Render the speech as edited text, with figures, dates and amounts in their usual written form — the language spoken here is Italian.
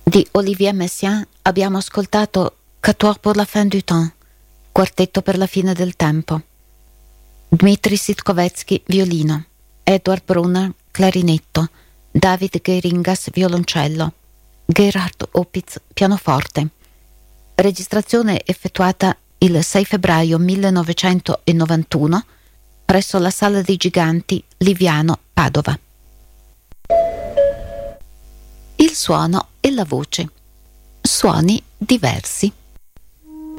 Di Olivier Messiaen abbiamo ascoltato Quatuor pour la fin du temps, quartetto per la fine del tempo. Dmitri Sitkovetsky, violino. Edward Brunner, clarinetto. David Geringas, violoncello. Gerhard Opitz, pianoforte. Registrazione effettuata il 6 febbraio 1991 presso la Sala dei Giganti Liviano, Padova. Il suono e la voce. Suoni diversi.